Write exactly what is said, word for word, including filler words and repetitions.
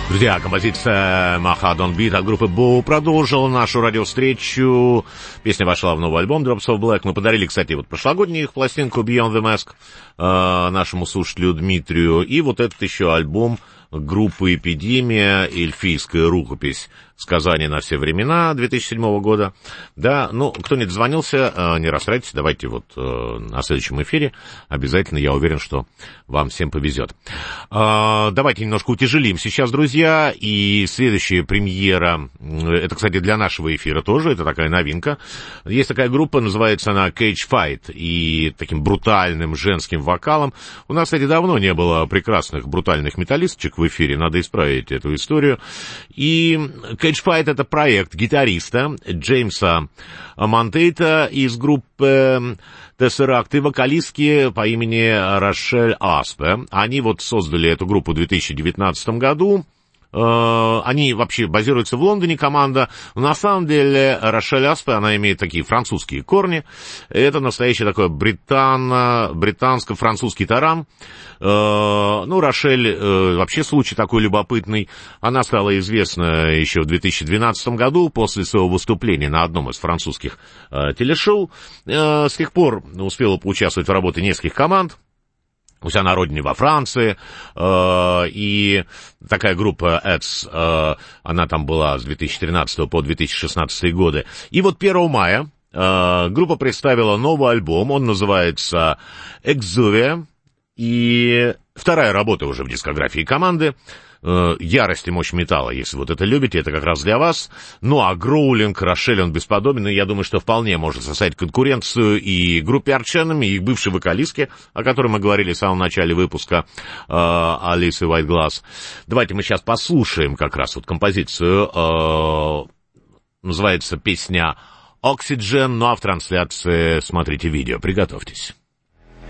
Друзья, композиция «Маха Don't Beat» от группы Бу продолжила нашу радиовстречу. Песня вошла в новый альбом Drops of Black. Мы подарили, кстати, вот прошлогоднюю их пластинку Beyond the Mask э, нашему слушателю Дмитрию. И вот этот еще альбом группы «Эпидемия», эльфийская рукопись «Сказания на все времена» две тысячи седьмого года. Да, ну, кто не дозвонился, э, не расстраивайтесь, давайте вот э, на следующем эфире обязательно, я уверен, что вам всем повезет. Э, давайте немножко утяжелим сейчас, друзья, и следующая премьера, это, кстати, для нашего эфира тоже, это такая новинка. Есть такая группа, называется она Cage Fight, и таким брутальным женским вокалом. У нас, кстати, давно не было прекрасных брутальных металлисточек в эфире, надо исправить эту историю. И Cage Fight — это проект гитариста Джеймса Монтейта из группы Tesseract и вокалистки по имени Рошель Аспе. Они вот создали эту группу в две тысячи девятнадцатом году. Они вообще базируются в Лондоне, команда. Но на самом деле Рошель Аспе, она имеет такие французские корни. Это настоящий такой британо, британско-французский таран. Ну, Рошель, вообще случай такой любопытный. Она стала известна еще в две тысячи двенадцатом году после своего выступления на одном из французских телешоу. С тех пор успела поучаствовать в работе нескольких команд у себя на родине во Франции, э, и такая группа Эдс, э, она там была с две тысячи тринадцатого по две тысячи шестнадцатый годы. И вот первого мая э, группа представила новый альбом, он называется «Exuvia», и вторая работа уже в дискографии команды. «Ярость и мощь металла», если вот это любите, это как раз для вас. Ну, а Гроулинг, Рошель, он бесподобен, и я думаю, что вполне может составить конкуренцию и группе Арченами, и их бывшей вокалистке, о которой мы говорили в самом начале выпуска, э, Алисы Whiteglaz. Давайте мы сейчас послушаем как раз вот композицию, э, называется песня «Oxygen», ну а в трансляции смотрите видео, приготовьтесь.